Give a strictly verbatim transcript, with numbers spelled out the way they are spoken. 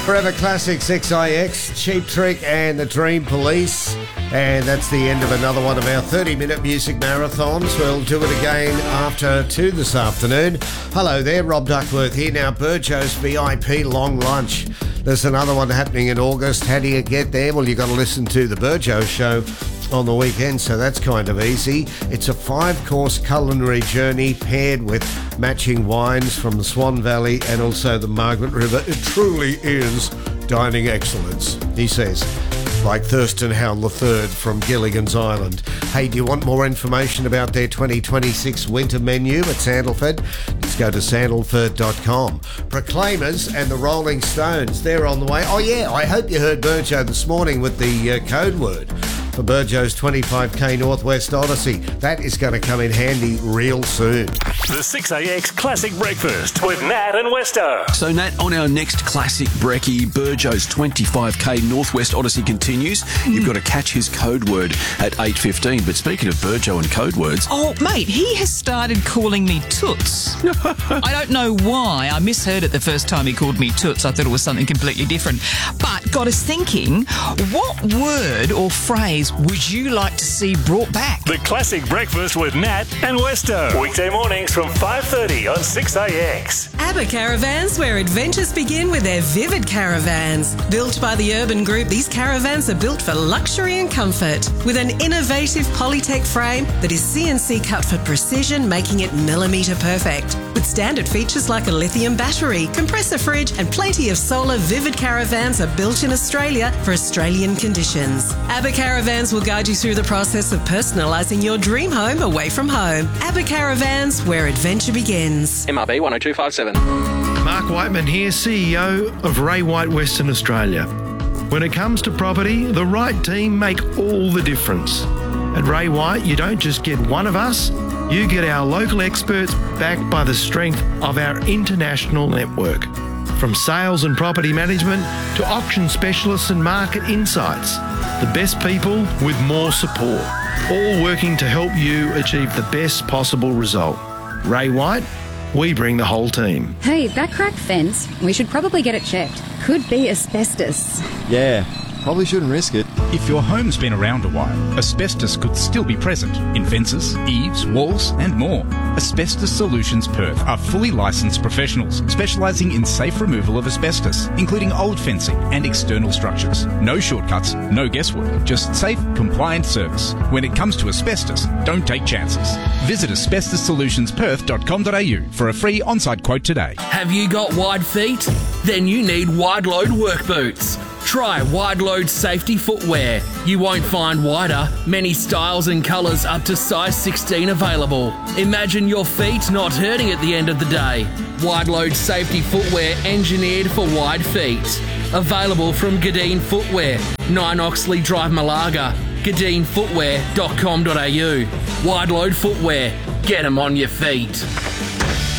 Forever Classics X I X, Cheap Trick and the Dream Police. And that's the end of another one of our thirty-minute music marathons. We'll do it again after two this afternoon. Hello there, Rob Duckworth here. Now, Burjo's V I P Long Lunch. There's another one happening in August. How do you get there? Well, you've got to listen to the Burjo show on the weekend, so that's kind of easy. It's a five-course culinary journey paired with matching wines from the Swan Valley and also the Margaret River. It truly is dining excellence, he says, like Thurston Howell the third from Gilligan's Island. Hey, do you want more information about their twenty twenty-six winter menu at Sandalford? Let's go to sandalford dot com. Proclaimers and the Rolling Stones, they're on the way. Oh yeah, I hope you heard Burjo this morning with the uh, code word for Burjo's twenty-five K Northwest Odyssey. That is going to come in handy real soon. The six A X Classic Breakfast with Nat and Westo. So, Nat, on our next Classic Brekkie, Burjo's twenty-five K Northwest Odyssey continues. Mm. You've got to catch his code word at eight fifteen. But speaking of Burjo and code words... Oh, mate, he has started calling me Toots. I don't know why. I misheard it the first time he called me Toots. I thought it was something completely different. But got us thinking, what word or phrase would you like to see brought back? The Classic Breakfast with Nat and Westo. Weekday mornings from five thirty on six A X. ABBA Caravans, where adventures begin with their Vivid Caravans. Built by the Urban Group, these caravans are built for luxury and comfort. With an innovative Polytech frame that is C N C cut for precision, making it millimetre perfect. With standard features like a lithium battery, compressor fridge and plenty of solar, Vivid Caravans are built in Australia for Australian conditions. ABBA Caravans will guide you through the process of personalising your dream home away from home. ABBA Caravans, where adventure begins. M R B one oh two five seven. Mark Whiteman here, C E O of Ray White Western Australia. When it comes to property, the right team make all the difference. At Ray White, you don't just get one of us, you get our local experts backed by the strength of our international network. From sales and property management to auction specialists and market insights, the best people with more support, all working to help you achieve the best possible result. Ray White, we bring the whole team. Hey, that cracked fence, we should probably get it checked. Could be asbestos. Yeah, probably shouldn't risk it. If your home's been around a while, asbestos could still be present in fences, eaves, walls and more. Asbestos Solutions Perth are fully licensed professionals specialising in safe removal of asbestos, including old fencing and external structures. No shortcuts, no guesswork, just safe, compliant service. When it comes to asbestos, don't take chances. Visit asbestos solutions perth dot com dot a u for a free on-site quote today. Have you got wide feet? Then you need wide load work boots. Try Wide Load Safety Footwear. You won't find wider, many styles and colours up to size sixteen available. Imagine your feet not hurting at the end of the day. Wide Load Safety Footwear engineered for wide feet. Available from Gadeen Footwear, nine Oxley Drive, Malaga. gadeen footwear dot com dot a u. Wide Load Footwear. Get 'em on your feet.